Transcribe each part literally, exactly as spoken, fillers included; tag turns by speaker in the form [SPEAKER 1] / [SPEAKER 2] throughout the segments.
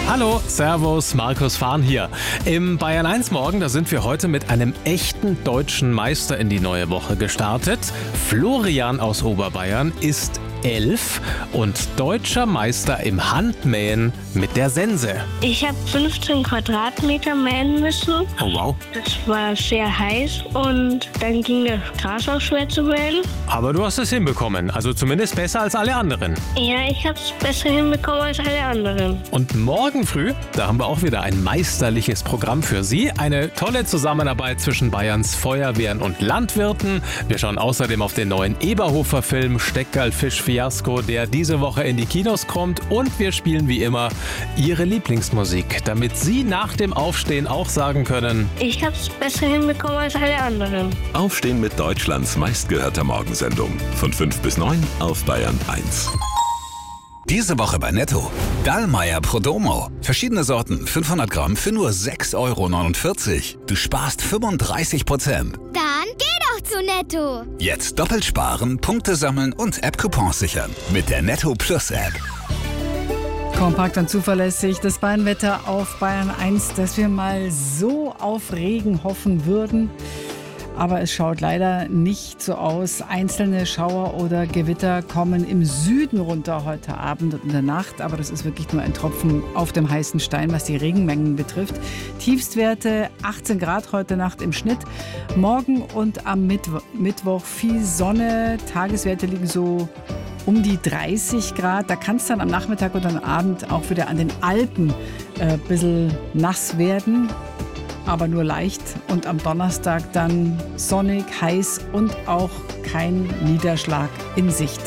[SPEAKER 1] Hallo, Servus, Markus Fahn hier. Im Bayern eins Morgen, da sind wir heute mit einem echten deutschen Meister in die neue Woche gestartet. Florian aus Oberbayern ist elf und deutscher Meister im Handmähen mit der Sense.
[SPEAKER 2] Ich habe fünfzehn Quadratmeter mähen müssen.
[SPEAKER 1] Oh wow.
[SPEAKER 2] Das war sehr heiß und dann ging das Gras auch schwer zu mähen.
[SPEAKER 1] Aber du hast es hinbekommen, also zumindest besser als alle anderen.
[SPEAKER 2] Ja, ich habe es besser hinbekommen als alle anderen.
[SPEAKER 1] Und morgen früh, da haben wir auch wieder ein meisterliches Programm für Sie. Eine tolle Zusammenarbeit zwischen Bayerns Feuerwehren und Landwirten. Wir schauen außerdem auf den neuen Eberhofer-Film Steckerl-Fisch-Fiasko, der diese Woche in die Kinos kommt. Und wir spielen wie immer Ihre Lieblingsmusik, damit Sie nach dem Aufstehen auch sagen können:
[SPEAKER 2] Ich habe es besser hinbekommen als alle anderen.
[SPEAKER 3] Aufstehen mit Deutschlands meistgehörter Morgensendung. Von fünf bis neun auf Bayern eins.
[SPEAKER 4] Diese Woche bei Netto. Dallmayr Prodomo. Verschiedene Sorten, fünfhundert Gramm für nur sechs Euro neunundvierzig. Du sparst fünfunddreißig Prozent.
[SPEAKER 5] Dann geh doch zu Netto.
[SPEAKER 4] Jetzt doppelt sparen, Punkte sammeln und App-Coupons sichern. Mit der Netto Plus App.
[SPEAKER 6] Kompakt und zuverlässig das Bayernwetter auf Bayern eins, dass wir mal so auf Regen hoffen würden. Aber es schaut leider nicht so aus. Einzelne Schauer oder Gewitter kommen im Süden runter heute Abend und in der Nacht. Aber das ist wirklich nur ein Tropfen auf dem heißen Stein, was die Regenmengen betrifft. Tiefstwerte achtzehn Grad heute Nacht im Schnitt. Morgen und am Mittwo- Mittwoch viel Sonne. Tageswerte liegen so um die dreißig Grad. Da kann es dann am Nachmittag und am Abend auch wieder an den Alpen ein äh, bisschen nass werden. Aber nur leicht. Und am Donnerstag dann sonnig, heiß und auch kein Niederschlag in Sicht.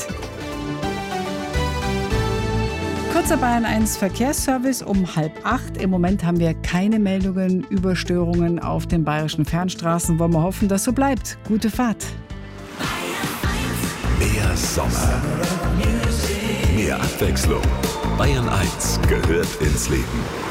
[SPEAKER 6] Kurzer Bayern eins Verkehrsservice um halb acht. Im Moment haben wir keine Meldungen über Störungen auf den bayerischen Fernstraßen. Wollen wir hoffen, dass so bleibt. Gute Fahrt.
[SPEAKER 3] Mehr Sommer. Mehr Abwechslung. Bayern eins gehört ins Leben.